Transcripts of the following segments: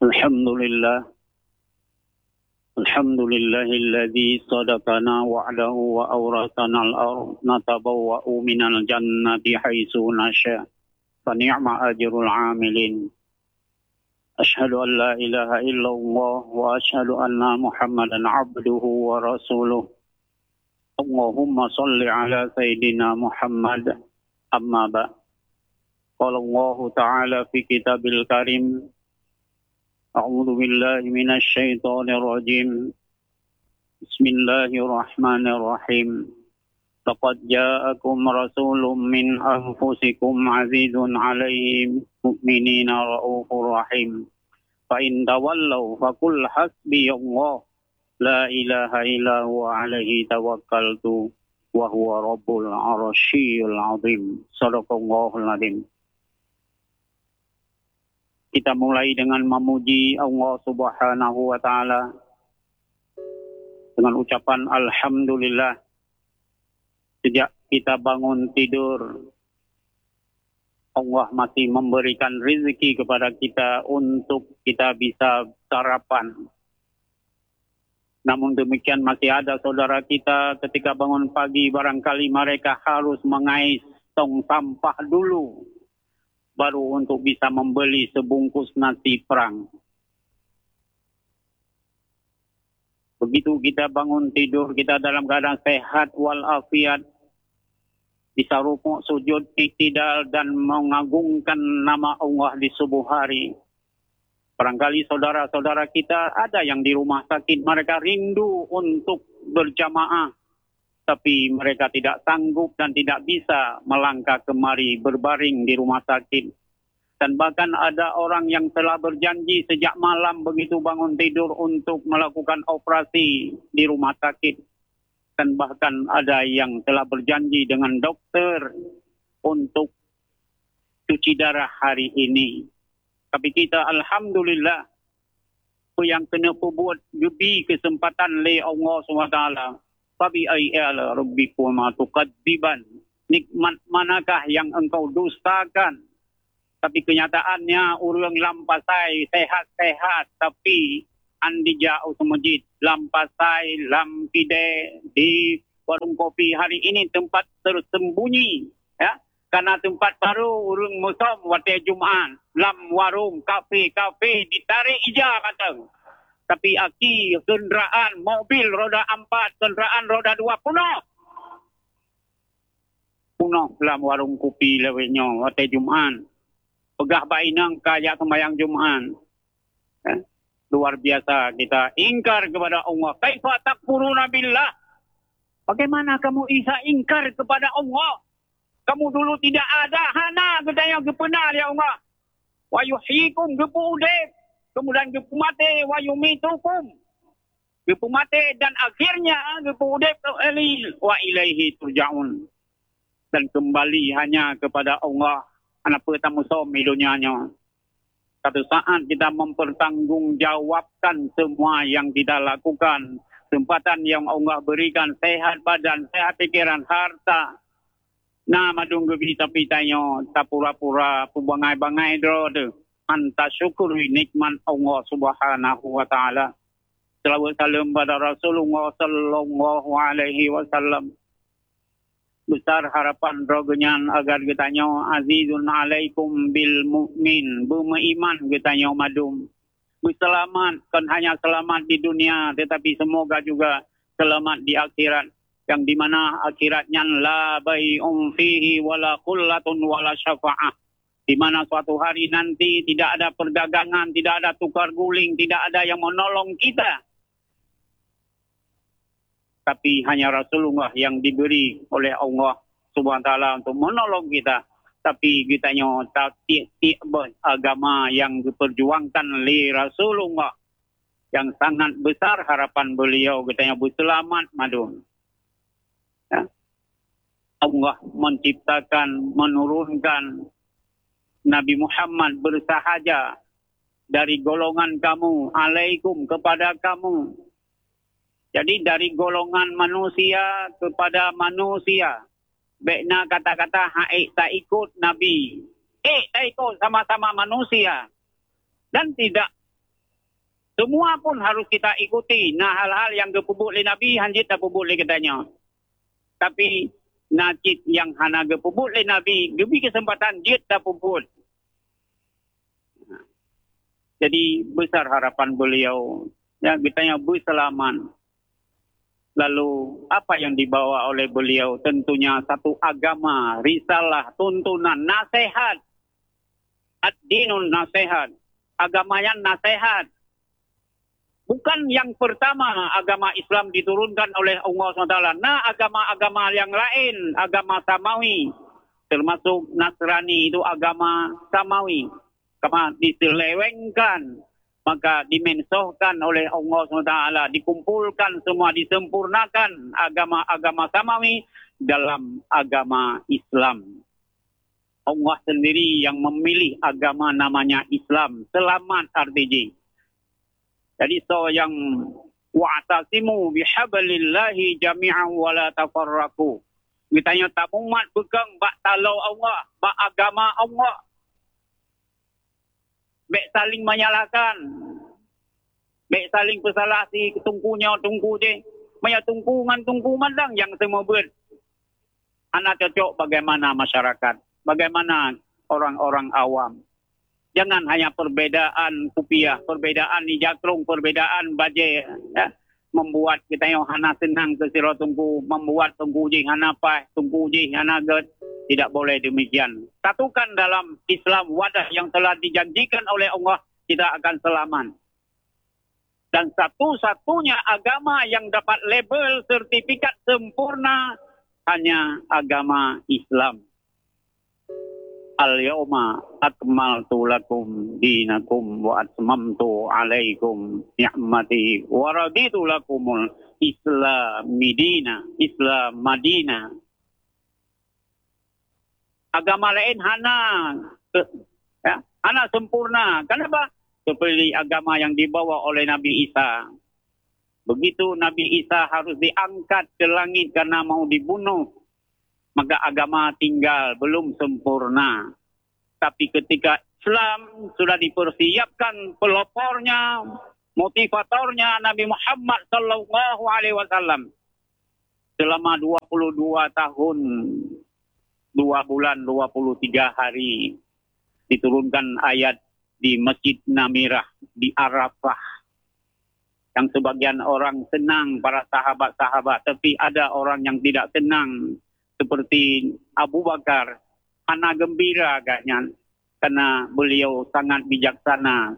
Alhamdulillah. Alhamdulillahilladzi sadaqana wa'adahu wa awratana al-ard natabawwa'u minal jannati haitsu nasya. Fa ni'ma ajrul 'amilin. Asyhadu an la ilaha illallah wa asyhadu anna Muhammadan 'abduhu wa rasuluh. Allahumma shalli ala sayyidina Muhammad. Amma ba'. Qala Allah ta'ala fi kitabil karim. A'udzu billahi minasy syaithanir rajim. Bismillahirrahmanirrahim. Laqad ja'akum rasulun min anfusikum 'azizun 'alaihi mu'minina raufur rahim. Fa in tawallaw faqul hasbiyallah la ilaha illa huwa 'alaihi tawakkaltu wa huwa rabbul 'arsyil 'azim. Shadaqallahul 'azim. Kita mulai dengan memuji Allah Subhanahu wa Ta'ala dengan ucapan Alhamdulillah. Sejak kita bangun tidur, Allah masih memberikan rezeki kepada kita untuk kita bisa sarapan. Namun demikian masih ada saudara kita ketika bangun pagi barangkali mereka harus mengais tong sampah dulu baru untuk bisa membeli sebungkus nasi perang. Begitu kita bangun tidur, kita dalam keadaan sehat walafiat, bisa rukuk, sujud, iktidal dan mengagungkan nama Allah di subuh hari. Barangkali saudara-saudara kita ada yang di rumah sakit, mereka rindu untuk berjamaah, tapi mereka tidak sanggup dan tidak bisa melangkah kemari berbaring di rumah sakit. Dan bahkan ada orang yang telah berjanji sejak malam begitu bangun tidur untuk melakukan operasi di rumah sakit. Dan bahkan ada yang telah berjanji dengan dokter untuk cuci darah hari ini. Tapi kita alhamdulillah yang kena buat lebih kesempatan oleh Allah SWT. Fabi ay'ala rabbikuma tukadziban. Nikmat manakah yang engkau dustakan? Tapi kenyataannya orang lampasai sehat-sehat. Tapi andi jauh semajid. Lampasai, lampide di warung kopi hari ini tempat tersembunyi. Ya? Karena tempat baru orang Muslim waktu Jumaat. Lam warung, kafe ditarik ija kata. Tapi aki kenderaan mobil roda 4, kenderaan roda 2 penuh. Penuh dalam warung kopi lewatnya waktu Jumaat. Pegah bainang kaya sembahyang Jumaat. Luar biasa kita ingkar kepada Allah. Kaifa takfuruna billah? Bagaimana kamu bisa ingkar kepada Allah? Kamu dulu tidak ada. Hana kita yang kebenar ya Allah. Wa yuhyikum gepuudep. Kemudian gepu mati wa yumitukum. Gepu mati dan akhirnya gepu udep wa ilaihi turja'un. Dan kembali hanya kepada Allah. Anak pertama suami dunianya. Satu saat kita mempertanggungjawabkan semua yang kita lakukan. Tempatan yang Allah berikan, sehat badan, sehat pikiran, harta. Nah, madung gebi tapi tanya, tak pura-pura, pubangai-bangai drode. Anta syukuri nikmat Allah Subhanahu wa Ta'ala. Salawat salam pada Rasulullah sallallahu alaihi wasallam. Besar harapan rogenyan agar kitanya azizun alaikum bil mu'min. Beriman kitanya madum. Berselamat, kan hanya selamat di dunia tetapi semoga juga selamat di akhirat. Yang dimana akhiratnya la bai'un fihi wala qullatun wala syafa'ah. Di mana suatu hari nanti tidak ada perdagangan, tidak ada tukar guling, tidak ada yang menolong kita. Tapi hanya Rasulullah yang diberi oleh Allah Subhanahu wa Ta'ala untuk menolong kita. Tapi kitanya tiap agama yang diperjuangkan oleh Rasulullah. Yang sangat besar harapan beliau kitanya berselamat madun. Ya. Allah menciptakan, menurunkan Nabi Muhammad bersahaja dari golongan kamu, alaikum kepada kamu. Jadi dari golongan manusia kepada manusia. Baiknya kata-kata haik tak ikut Nabi. Tak ikut sama-sama manusia. Dan tidak Semua pun harus kita ikuti. Nah, hal-hal yang kepubuk oleh Nabi, hanjit tak pubuk oleh katanya. Tapi, najit yang hana kepubuk oleh Nabi, gebi kesempatan jit tak pubuk. Jadi, besar harapan beliau. Ya, kitanya berselaman. Lalu, apa yang dibawa oleh beliau? Tentunya satu agama, risalah, tuntunan, nasihat. Ad-dinun nasihat. Agama yang nasihat. Bukan yang pertama agama Islam diturunkan oleh Allah SWT. Nah, agama-agama yang lain, agama Samawi. Termasuk Nasrani itu agama Samawi. Karena diselewengkan, maka dimensohkan oleh Allah SWT. Dikumpulkan semua, disempurnakan agama-agama Samawi dalam agama Islam. Allah sendiri yang memilih agama namanya Islam. Selamat RTJ. Jadi so yang wa'tasimu bihablillahi jami'an wa la tafarraqu. Mitanya tak umat bekang bak talau Allah, bak agama Allah. Bek saling menyalahkan. Bek saling bersalah si tungkunya tungku je. Maya tungku mandang yang semua ber. Anak cocok bagaimana masyarakat. Bagaimana orang-orang awam. Jangan hanya perbedaan kupiah, perbedaan nijakrung, perbedaan baje. Ya. Membuat kita yang hana senang ke siro tungku. Membuat tungku je hana pah, tungku je hana get. Tidak boleh demikian. Satukan dalam Islam wadah yang telah dijanjikan oleh Allah. Kita akan selamat. Dan satu-satunya agama yang dapat label sertifikat sempurna hanya agama Islam. Al-yawma akmaltu lakum dinakum wa atmamtu alaikum ni'mati wa raditu lakumul Islam Madinah. Agama lain hana sempurna. Kenapa? Seperti agama yang dibawa oleh Nabi Isa. Begitu Nabi Isa harus diangkat ke langit karena mau dibunuh. Maka agama tinggal, belum sempurna. Tapi ketika Islam sudah dipersiapkan pelopornya, motivatornya Nabi Muhammad sallallahu alaihi wasallam. Selama 22 tahun, 2 bulan, 23 hari diturunkan ayat di Masjid Namirah, di Arafah. Yang sebagian orang senang, para sahabat-sahabat. Tapi ada orang yang tidak senang. Seperti Abu Bakar, hana gembira agaknya karena beliau sangat bijaksana.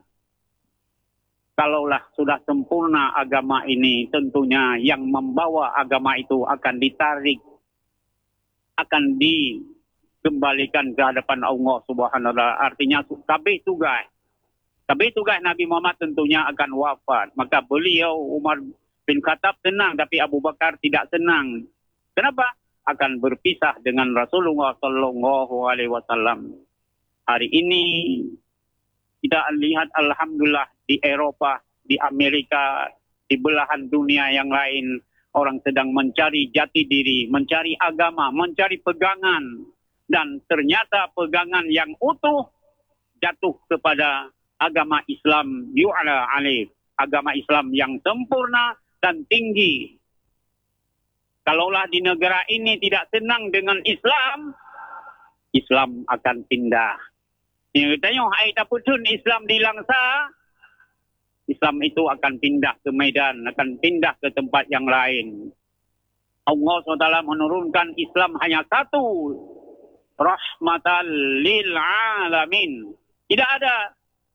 Kalaulah sudah sempurna agama ini, tentunya yang membawa agama itu akan ditarik, akan dikembalikan ke hadapan Allah Subhanahu wa taala. Artinya kabeh tugas Nabi Muhammad tentunya akan wafat. Maka beliau Umar bin Khattab senang, tapi Abu Bakar tidak senang. Kenapa? Akan berpisah dengan Rasulullah sallallahu alaihi wasallam. Hari ini kita lihat alhamdulillah di Eropa, di Amerika, di belahan dunia yang lain orang sedang mencari jati diri, mencari agama, mencari pegangan, dan ternyata pegangan yang utuh jatuh kepada agama Islam yu'ala alaih, agama Islam yang sempurna dan tinggi. Kalaulah di negara ini tidak senang dengan Islam, Islam akan pindah. Yang katanya, hai taputun Islam di Langsa, Islam itu akan pindah ke Medan, akan pindah ke tempat yang lain. Allah SWT menurunkan Islam hanya satu, rahmatan lil alamin. Tidak ada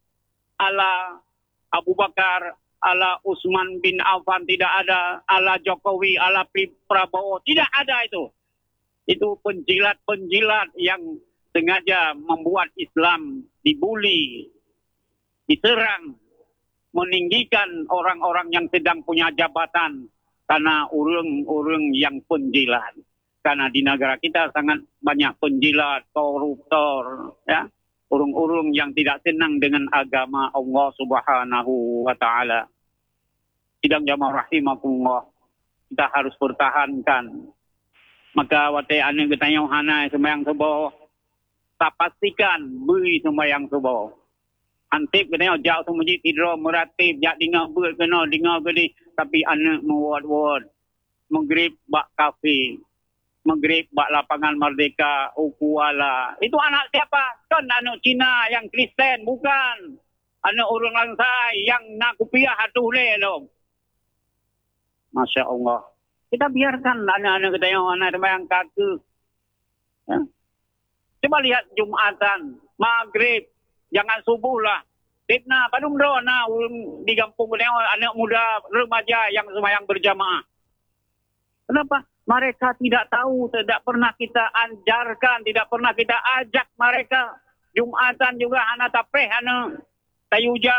ala Abu Bakar, ala Utsman bin Affan, tidak ada ala Jokowi, ala Prabowo, tidak ada itu. Itu penjilat-penjilat yang sengaja membuat Islam dibuli, diserang, meninggikan orang-orang yang sedang punya jabatan karena urung-urung yang penjilat. Karena di negara kita sangat banyak penjilat, koruptor, ya. Urung-urung yang tidak senang dengan agama Allah Subhanahu wa taala. Sidang jamaah rahimakumullah, kita harus pertahankan. Maka wate ane ketanya hana sembahyang subuh, tak pastikan beri sembahyang subuh. Ante Sip kena jauh tu masjid tidur meratib jak dengar ber kena dengar gede tapi anak mewad-wad Maghrib bak kafe Maghrib bak lapangan Merdeka Ukuala itu anak siapa? Kan anak Cina yang Kristen bukan anak orang langsai yang nak kupiah hatuh le dong. Masya Allah. Kita biarkan anak-anak kita yang anak yang kaki. Ya. Coba lihat Jumatan, Maghrib, jangan subuh lah. Fitnah, padung do na di kampung anak muda remaja yang sembahyang berjamaah. Kenapa? Mereka tidak tahu, tidak pernah kita ajarkan, tidak pernah kita ajak mereka. Jumatan juga anak tapeh, anak tayuja.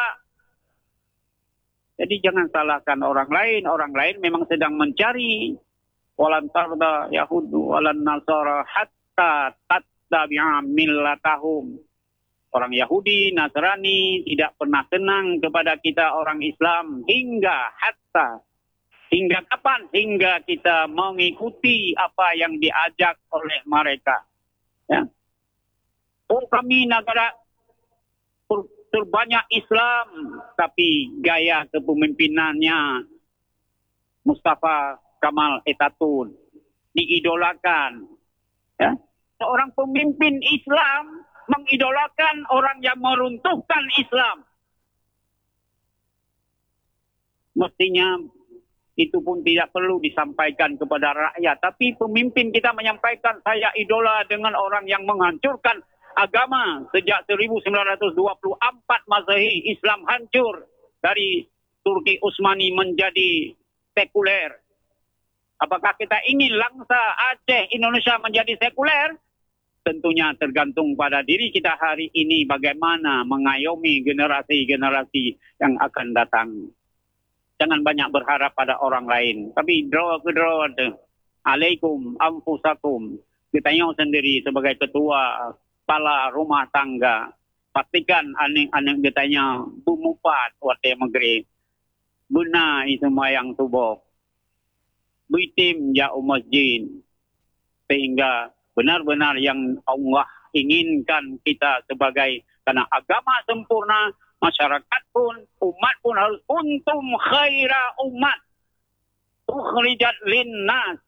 Jadi jangan salahkan orang lain memang sedang mencari. Walan tarda yahudu walan nasara hatta tattabi'a millatahum. Orang Yahudi, Nasrani tidak pernah senang kepada kita orang Islam hingga kapan? Hingga kita mengikuti apa yang diajak oleh mereka. Ya. Oh, kami negara terbanyak Islam, tapi gaya kepemimpinannya Mustafa Kamal Atatürk diidolakan. Ya. Seorang pemimpin Islam mengidolakan orang yang meruntuhkan Islam. Mestinya itu pun tidak perlu disampaikan kepada rakyat. Tapi pemimpin kita menyampaikan saya idola dengan orang yang menghancurkan agama. Sejak 1924 Masehi Islam hancur dari Turki Utsmani menjadi sekuler. Apakah kita ingin Langsa, Aceh, Indonesia menjadi sekuler? Tentunya tergantung pada diri kita hari ini bagaimana mengayomi generasi-generasi yang akan datang. Jangan banyak berharap pada orang lain. Tapi draw alaikum anfusakum. Kita sendiri sebagai ketua kepala rumah tangga. Pastikan anak-anak kita bumupat waktu Maghrib. Guna itu mayang tubuh. Bitim jauh masjid. Sehingga benar-benar yang Allah inginkan kita sebagai karena agama sempurna, masyarakat pun, umat pun harus untum khaira umat. Ukhrijat linnas.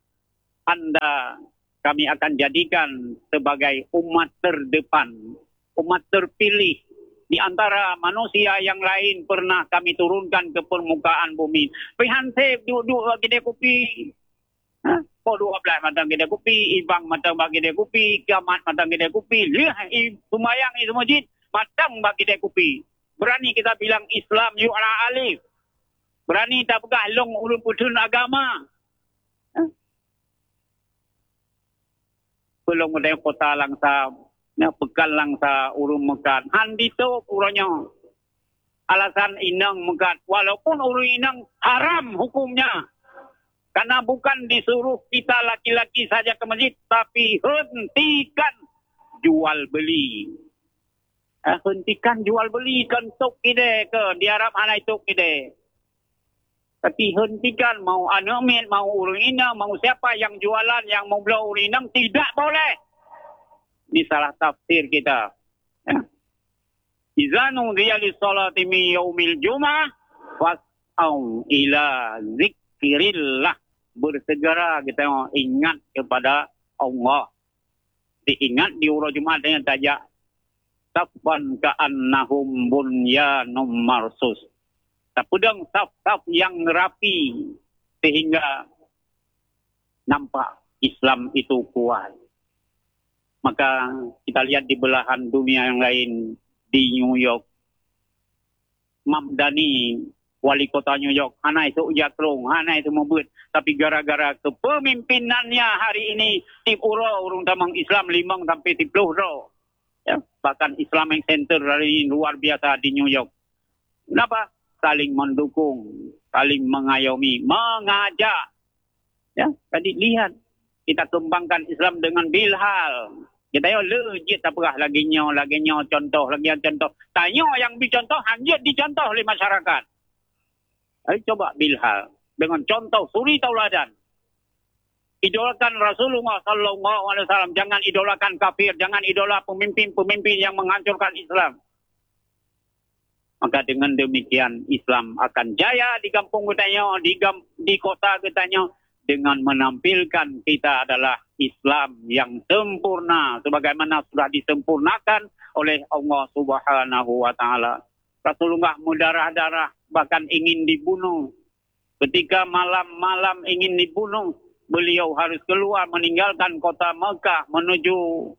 Kami akan jadikan sebagai umat terdepan, umat terpilih. Di antara manusia yang lain pernah kami turunkan ke permukaan bumi. Pihansip duduk bagi dia kopi. Hah? 12 matang kedai kopi, ibang matang bagi kedai kopi, kiamat matang kedai kopi, lihat sumayang itu masjid, matang bagi kedai kopi. Berani kita bilang Islam yu'ala alif. Berani tak pegah long ulun putun agama. Belum ada kota Langsa, pekan Langsa, urung mekat. Handi tu urangnya. Alasan inang mekat. Walaupun urung inang haram hukumnya. Karena bukan disuruh kita laki-laki saja ke masjid, tapi hentikan jual beli. Hentikan jual beli kan tok kide ke diharap anak tok kide. Tapi hentikan mau anumin, mau urang inang, mau siapa yang jualan, yang mau beli urang inang tidak boleh. Ini salah tafsir kita. Izanu riyali salati mi yaumil jum'ah was'au ila zikrillah. Bersegera kita ingat kepada Allah. Diingat di urut Jumat dengan tajak safan ka'annahum bunyanum marsus. Tapudang saf-saf yang rapi sehingga nampak Islam itu kuat. Maka kita lihat di belahan dunia yang lain, di New York, Mamdani wali kota New York, hana itu ujakrung, hana itu membut. Tapi gara-gara kepemimpinannya hari ini, tip urung tamang Islam 5 sampai 10 ro. Ya, bahkan Islamic Center hari ini luar biasa di New York. Kenapa? Saling mendukung, saling mengayomi, mengajak. Ya, tadi lihat, kita kembangkan Islam dengan bilhal. Kita legit tak perah lagi nyo contoh, lagi contoh. Tanya yang dicontoh, hanya dicontoh oleh masyarakat. Ayo coba bilhal dengan contoh suri tauladan. Idolakan Rasulullah sallallahu alaihi wasallam, jangan idolakan kafir, jangan idola pemimpin-pemimpin yang menghancurkan Islam. Maka dengan demikian Islam akan jaya di kampung katanya, di kota katanya, dengan menampilkan kita adalah Islam yang sempurna sebagaimana sudah disempurnakan oleh Allah Subhanahu wa taala. Rasulullah mendarah-darah bahkan ingin dibunuh. Ketika malam-malam ingin dibunuh, beliau harus keluar meninggalkan kota Mekah menuju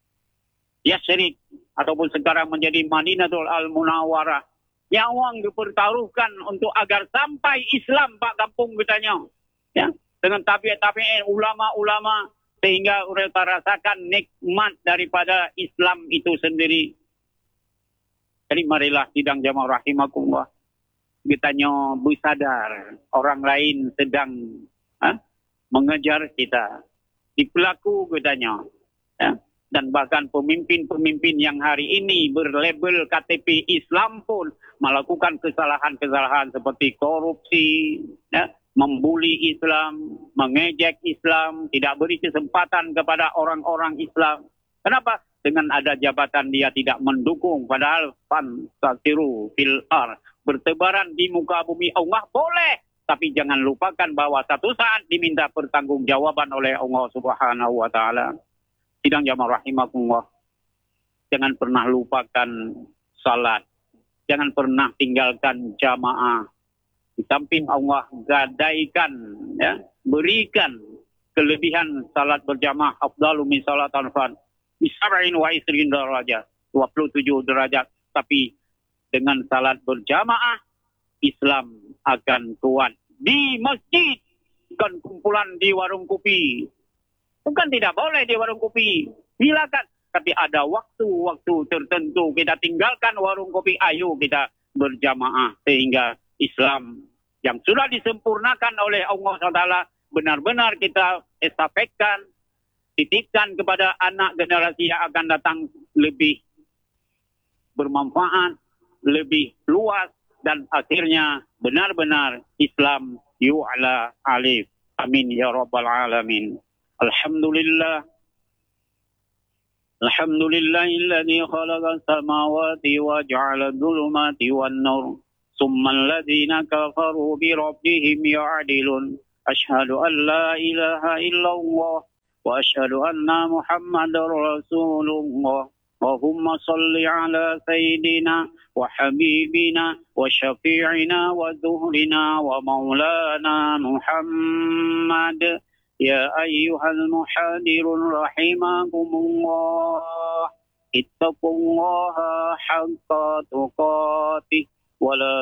Yasrib ataupun sekarang menjadi Madinatul Al-Munawwarah. Nyawang dipertaruhkan untuk agar sampai Islam Pak kampung katanya. Ya, dengan tabi'in ulama-ulama sehingga mereka rasakan nikmat daripada Islam itu sendiri. Jadi marilah sidang jamaah rahimakumullah. Kitanya bersadar orang lain sedang mengejar kita. Di pelaku katanya. Ya. Dan bahkan pemimpin-pemimpin yang hari ini berlabel KTP Islam pun melakukan kesalahan-kesalahan seperti korupsi, ya, membuli Islam, mengejek Islam, tidak beri kesempatan kepada orang-orang Islam. Kenapa? Dengan ada jabatan dia tidak mendukung, padahal fantasiru fil ar, bertebaran di muka bumi Allah boleh, tapi jangan lupakan bahwa satu saat diminta pertanggungjawaban oleh Allah Subhanahu wa taala. Sidang jamaah rahimakumullah. Jangan pernah lupakan salat. Jangan pernah tinggalkan jamaah. Di samping Allah gadaikan, ya, berikan kelebihan salat berjamaah afdalu min salatul fard. Bisab'in wa isrin derajat, 27 derajat. Tapi dengan salat berjamaah, Islam akan kuat. Di masjid, bukan kumpulan di warung kopi. Bukan tidak boleh di warung kopi. Silakan. Tapi ada waktu-waktu tertentu kita tinggalkan warung kopi. Ayo kita berjamaah. Sehingga Islam yang sudah disempurnakan oleh Allah SWT benar-benar kita estafetkan, titipkan kepada anak generasi yang akan datang lebih bermanfaat, lebih luas, dan akhirnya benar-benar Islam yu'la alif. Amin ya rabbal alamin. Alhamdulillah. Alhamdulillahilladzi khalaqa samawati wa ja'ala dhulumati wan nur. Summa alladhina kafaru bi rabbihim ya'dilun. Ashhadu an la ilaha illallah wa ashhadu anna Muhammadar Rasulullah. Allahumma salli ala sayyidina wa habibina wa syafi'ina wa zuhrina wa maulana Muhammad. Ya ayyuhal muhadirun rahimakumullah. Ittaqullaha haqqa tuqatih wa la